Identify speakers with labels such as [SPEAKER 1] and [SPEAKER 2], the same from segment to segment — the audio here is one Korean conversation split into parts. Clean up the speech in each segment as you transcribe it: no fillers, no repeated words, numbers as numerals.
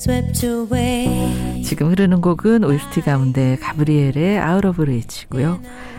[SPEAKER 1] swept away.
[SPEAKER 2] 지금 흐르는 곡은 OST 가운데 가브리엘의 Out of Reach고요.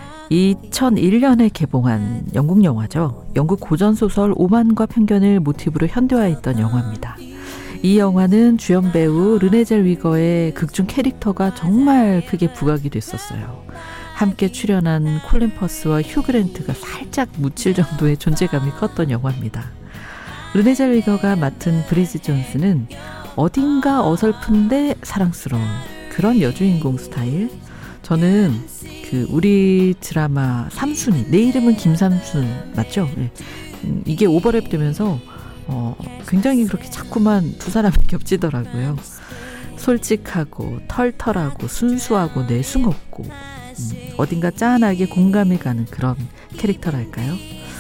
[SPEAKER 2] 2001년에 개봉한 영국 영화죠. 영국 고전소설 오만과 편견을 모티브로 현대화했던 영화입니다. 이 영화는 주연 배우 르네 젤위거의 극중 캐릭터가 정말 크게 부각이 됐었어요. 함께 출연한 콜린 퍼스와 휴 그랜트가 살짝 묻힐 정도의 존재감이 컸던 영화입니다. 르네 젤위거가 맡은 브리짓 존스는 어딘가 어설픈데 사랑스러운 그런 여주인공 스타일. 저는 우리 드라마 삼순이, 내 이름은 김삼순 맞죠? 네. 이게 오버랩 되면서 굉장히 그렇게 자꾸만 두 사람이 겹치더라고요. 솔직하고 털털하고 순수하고 내숭없고 어딘가 짠하게 공감이 가는 그런 캐릭터랄까요?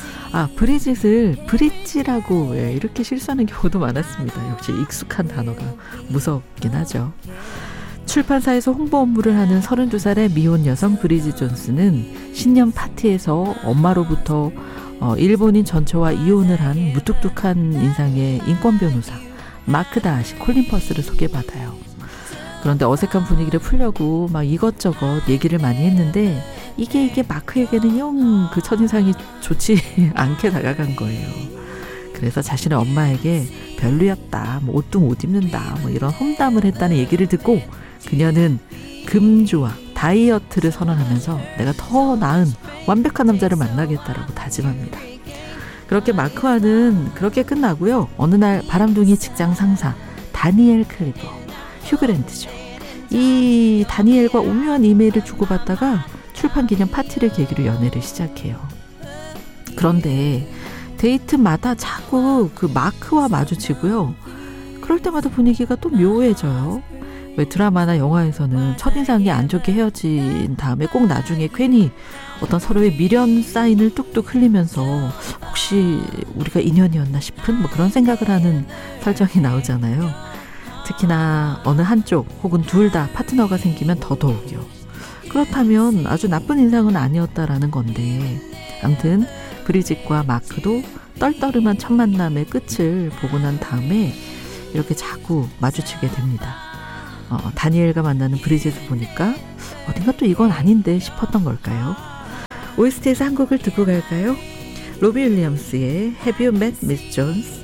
[SPEAKER 2] 브리짓을 브릿지라고 이렇게 실수하는 경우도 많았습니다. 역시 익숙한 단어가 무섭긴 하죠. 출판사에서 홍보 업무를 하는 32살의 미혼 여성 브리짓 존스는 신년 파티에서 엄마로부터 일본인 전처와 이혼을 한 무뚝뚝한 인상의 인권 변호사 마크 다하시 콜린 퍼스를 소개받아요. 그런데 어색한 분위기를 풀려고 막 이것저것 얘기를 많이 했는데 이게 마크에게는 영 그 첫인상이 좋지 않게 다가간 거예요. 그래서 자신의 엄마에게 별로였다, 옷도 못 입는다, 이런 험담을 했다는 얘기를 듣고 그녀는 금주와 다이어트를 선언하면서 내가 더 나은 완벽한 남자를 만나겠다라고 다짐합니다. 그렇게 마크와는 그렇게 끝나고요. 어느 날 바람둥이 직장 상사 다니엘 클리버, 휴 그랜트죠. 이 다니엘과 오묘한 이메일을 주고받다가 출판 기념 파티를 계기로 연애를 시작해요. 그런데 데이트마다 자꾸 그 마크와 마주치고요. 그럴 때마다 분위기가 또 묘해져요. 왜 드라마나 영화에서는 첫인상이 안 좋게 헤어진 다음에 꼭 나중에 괜히 어떤 서로의 미련 사인을 뚝뚝 흘리면서 혹시 우리가 인연이었나 싶은 그런 생각을 하는 설정이 나오잖아요. 특히나 어느 한쪽 혹은 둘 다 파트너가 생기면 더더욱이요. 그렇다면 아주 나쁜 인상은 아니었다라는 건데 아무튼 브리짓과 마크도 떨떠름한 첫 만남의 끝을 보고 난 다음에 이렇게 자꾸 마주치게 됩니다. 다니엘과 만나는 브리짓을 보니까 어딘가 또 이건 아닌데 싶었던 걸까요? OST에서 한 곡을 듣고 갈까요? 로비 윌리엄스의 Have You Met Miss Jones?